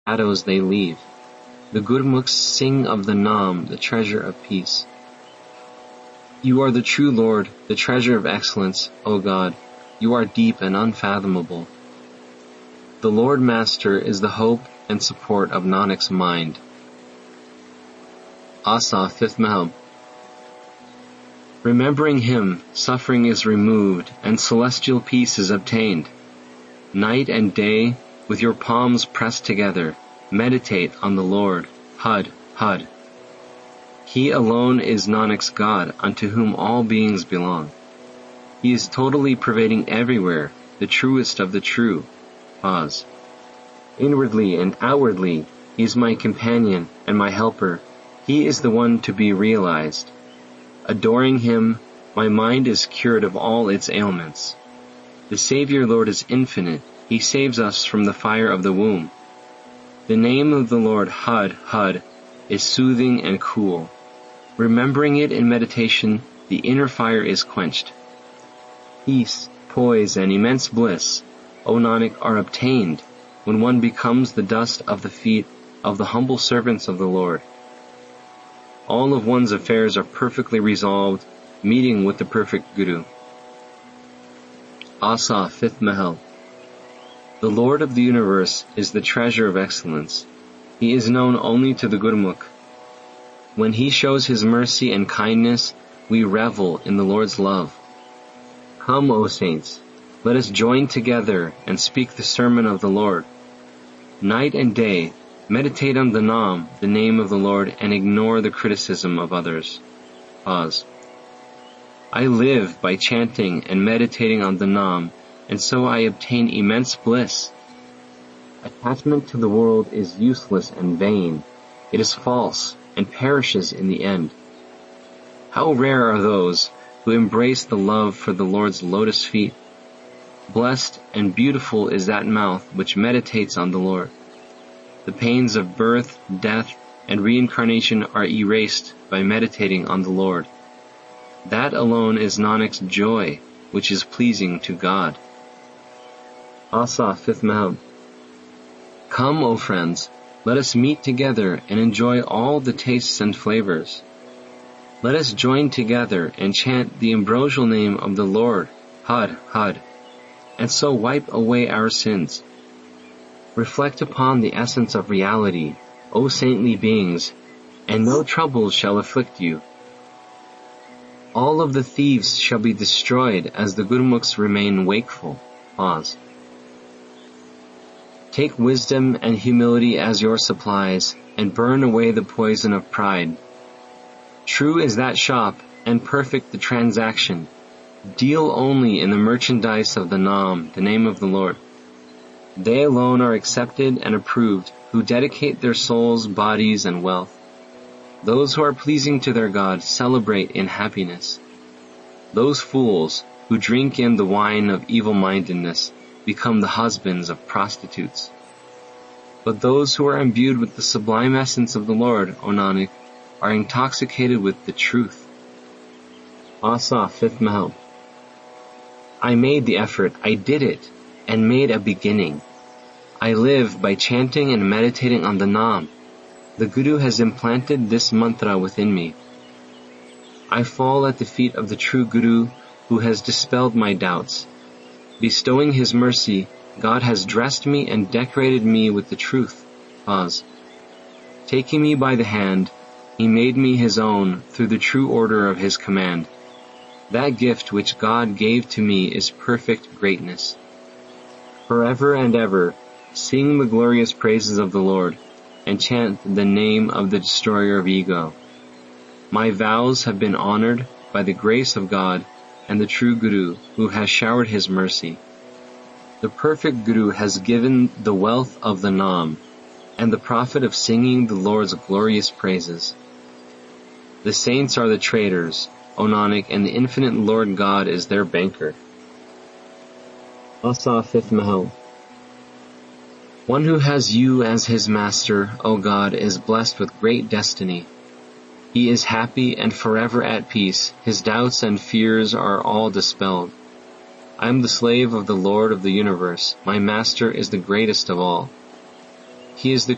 shadows they leave. The Gurmukhs sing of the Naam, the treasure of peace. You are the true Lord, the treasure of excellence, O God. You are deep and unfathomable. The Lord Master is the hope and support of Nanak's mind. Asa, 5th Mahal. Remembering him, suffering is removed, and celestial peace is obtained. Night and day, with your palms pressed together, meditate on the Lord, Hud, Hud. He alone is Nanak's God, unto whom all beings belong. He is totally pervading everywhere, the truest of the true. Pause. Inwardly and outwardly, he is my companion and my helper. He is the one to be realized. Adoring him, my mind is cured of all its ailments. The Savior Lord is infinite. He saves us from the fire of the womb. The name of the Lord, Hud, Hud, is soothing and cool. Remembering it in meditation, the inner fire is quenched. Peace, poise, and immense bliss, O Nanak, are obtained when one becomes the dust of the feet of the humble servants of the Lord. All of one's affairs are perfectly resolved, meeting with the perfect Guru. Asa, 5th Mahal. The Lord of the universe is the treasure of excellence. He is known only to the Gurmukh. When he shows his mercy and kindness, we revel in the Lord's love. Come, O saints, let us join together and speak the sermon of the Lord. Night and day, meditate on the Naam, the name of the Lord, and ignore the criticism of others. Pause. I live by chanting and meditating on the Naam, and so I obtain immense bliss. Attachment to the world is useless and vain. It is false and perishes in the end. How rare are those who embrace the love for the Lord's lotus feet. Blessed and beautiful is that mouth which meditates on the Lord. The pains of birth, death, and reincarnation are erased by meditating on the Lord. That alone is Nanak's joy, which is pleasing to God. Asa, 5th Mahal. Come, O friends, let us meet together and enjoy all the tastes and flavors. Let us join together and chant the ambrosial name of the Lord, Hud, Hud, and so wipe away our sins. Reflect upon the essence of reality, O saintly beings, and no troubles shall afflict you. All of the thieves shall be destroyed as the Gurmukhs remain wakeful. Pause. Take wisdom and humility as your supplies, and burn away the poison of pride. True is that shop, and perfect the transaction. Deal only in the merchandise of the Naam, the name of the Lord. They alone are accepted and approved, who dedicate their souls, bodies, and wealth. Those who are pleasing to their God celebrate in happiness. Those fools who drink in the wine of evil-mindedness become the husbands of prostitutes. But those who are imbued with the sublime essence of the Lord, O Nanak, are intoxicated with the truth. Asa, 5th Mahal. I made the effort, I did it, and made a beginning. I live by chanting and meditating on the Naam. The Guru has implanted this mantra within me. I fall at the feet of the true Guru, who has dispelled my doubts. Bestowing his mercy, God has dressed me and decorated me with the truth. Pause. Taking me by the hand, he made me his own through the true order of his command. That gift which God gave to me is perfect greatness. Forever and ever, sing the glorious praises of the Lord, and chant the name of the destroyer of ego. My vows have been honored by the grace of God and the true Guru, who has showered his mercy. The perfect Guru has given the wealth of the Naam, and the profit of singing the Lord's glorious praises. The saints are the traders, O Nanak, and the infinite Lord God is their banker. Asa, 5th Mahal. One who has you as his master, O God, is blessed with great destiny. He is happy and forever at peace. His doubts and fears are all dispelled. I am the slave of the Lord of the universe. My master is the greatest of all. He is the